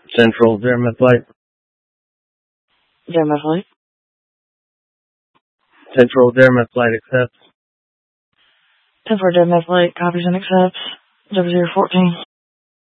Central Dermathlite. Dermathlite. Central Dermathlite accepts. 10-4 Dermathlite copies and accepts. 0014.